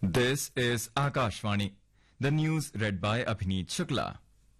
This is Akashvani. The news read by Abhineet Shukla.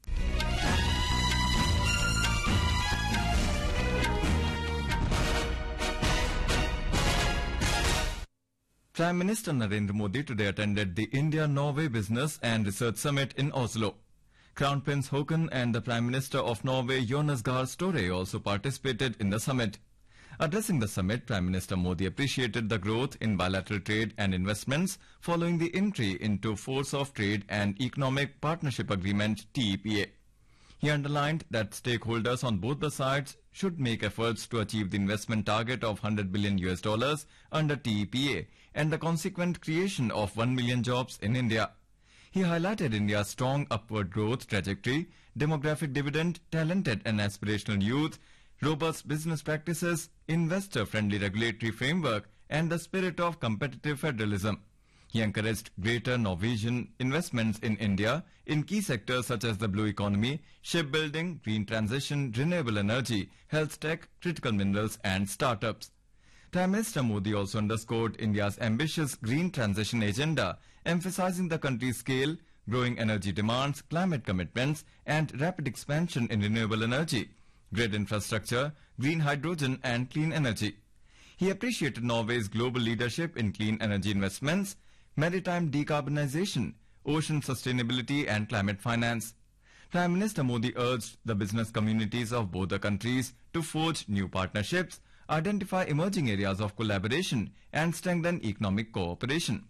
Prime Minister Narendra Modi today attended the India-Norway Business and Research Summit in Oslo. Crown Prince Haakon and the Prime Minister of Norway Jonas Gahr Støre also participated in the summit. Addressing the summit, Prime Minister Modi appreciated the growth in bilateral trade and investments following the entry into force of Trade and Economic Partnership Agreement (TEPA). He underlined that stakeholders on both the sides should make efforts to achieve the investment target of $100 billion under TEPA and the consequent creation of 1 million jobs in India. He highlighted India's strong upward growth trajectory, demographic dividend, talented and aspirational youth, robust business practices, investor-friendly regulatory framework, and the spirit of competitive federalism. He encouraged greater Norwegian investments in India in key sectors such as the blue economy, shipbuilding, green transition, renewable energy, health tech, critical minerals, and startups. Prime Minister Modi also underscored India's ambitious green transition agenda, emphasizing the country's scale, growing energy demands, climate commitments, and rapid expansion in renewable energy, grid infrastructure, green hydrogen, and clean energy. He appreciated Norway's global leadership in clean energy investments, maritime decarbonization, ocean sustainability, and climate finance. Prime Minister Modi urged the business communities of both the countries to forge new partnerships, identify emerging areas of collaboration, and strengthen economic cooperation.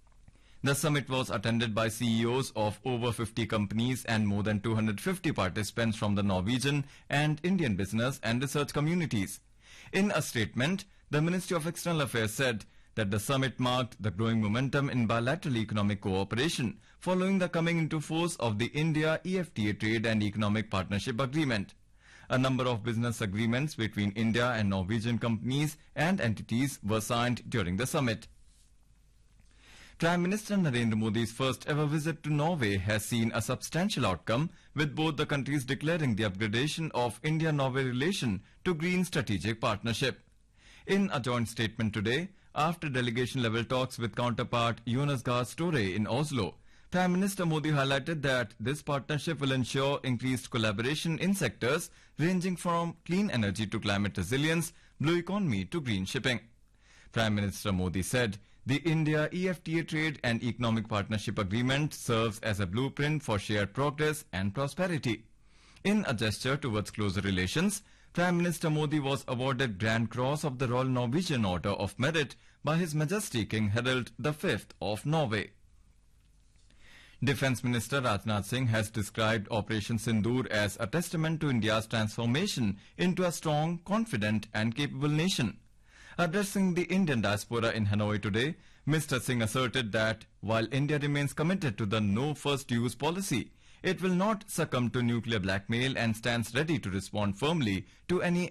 The summit was attended by CEOs of over 50 companies and more than 250 participants from the Norwegian and Indian business and research communities. In a statement, the Ministry of External Affairs said that the summit marked the growing momentum in bilateral economic cooperation following the coming into force of the India-EFTA Trade and Economic Partnership Agreement. A number of business agreements between India and Norwegian companies and entities were signed during the summit. Prime Minister Narendra Modi's first ever visit to Norway has seen a substantial outcome, with both the countries declaring the upgradation of India-Norway relation to Green Strategic Partnership. In a joint statement today, after delegation-level talks with counterpart Jonas Gahr Støre in Oslo, Prime Minister Modi highlighted that this partnership will ensure increased collaboration in sectors ranging from clean energy to climate resilience, blue economy to green shipping. Prime Minister Modi said the India-EFTA Trade and Economic Partnership Agreement serves as a blueprint for shared progress and prosperity. In a gesture towards closer relations, Prime Minister Modi was awarded Grand Cross of the Royal Norwegian Order of Merit by His Majesty King Harald V of Norway. Defence Minister Rajnath Singh has described Operation Sindoor as a testament to India's transformation into a strong, confident and capable nation. Addressing the Indian diaspora in Hanoi today, Mr. Singh asserted that while India remains committed to the no first use policy, it will not succumb to nuclear blackmail and stands ready to respond firmly to any